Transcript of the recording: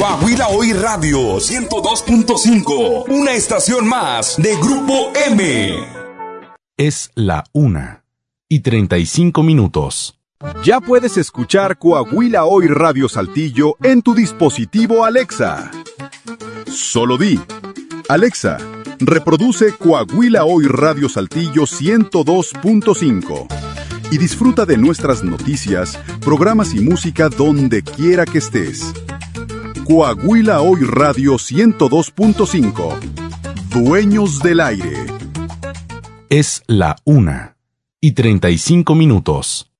Coahuila Hoy Radio 102.5, una estación más de Grupo M. Es la 1:35. Ya puedes escuchar Coahuila Hoy Radio Saltillo en tu dispositivo Alexa. Solo di: Alexa, reproduce Coahuila Hoy Radio Saltillo 102.5 y disfruta de nuestras noticias, programas y música donde quiera que estés. Coahuila Hoy Radio 102.5. Dueños del aire. Es la 1:35.